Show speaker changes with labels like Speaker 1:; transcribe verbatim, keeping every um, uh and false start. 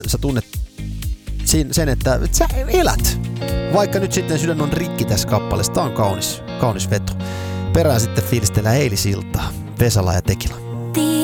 Speaker 1: sä tunnet sen, että sä elät. Vaikka nyt sitten sydän on rikki tässä kappaleessa. Tää on kaunis, kaunis veto. Perään sitten fiilistellään eilisiltaa. Vesala ja Tekila.